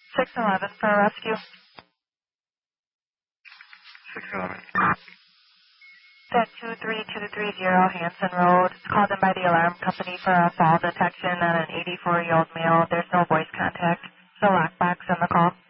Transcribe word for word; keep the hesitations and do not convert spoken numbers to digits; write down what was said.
six eleven for a rescue. six eleven. Set two three two three zero Hanson Road. It's called in by the alarm company for a fall detection on an eighty-four-year-old male. There's no voice contact. No lockbox in the call.